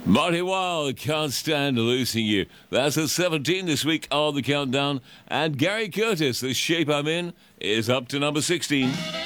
Marty Wilde, Can't Stand Losing You. That's at 17 this week on the countdown. And Gary Curtis, The Shape I'm In, is up to number 16.